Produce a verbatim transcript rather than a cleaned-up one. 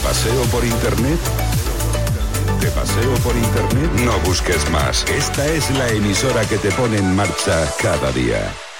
paseo por internet? ¿De paseo por internet? No busques más. Esta es la emisora que te pone en marcha cada día.